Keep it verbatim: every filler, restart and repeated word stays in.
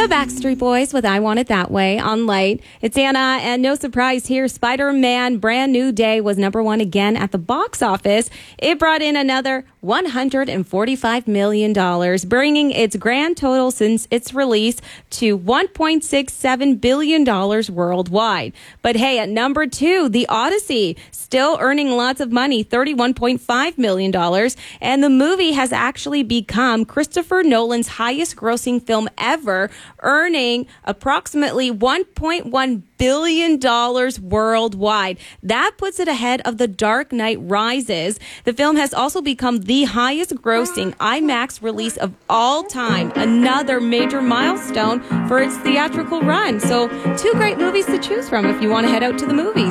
The Backstreet Boys with I Want It That Way on Light. It's Anna, and no surprise here, Spider-Man Brand New Day was number one again at the box office. It brought in another one hundred forty-five million dollars, bringing its grand total since its release to one point six seven billion dollars worldwide. But hey, at number two, The Odyssey, still earning lots of money, thirty-one point five million dollars. And the movie has actually become Christopher Nolan's highest grossing film ever, earning approximately one point one billion dollars worldwide. That puts it ahead of The Dark Knight Rises. The film has also become the highest grossing IMAX release of all time, another major milestone for its theatrical run. So two great movies to choose from if you want to head out to the movies.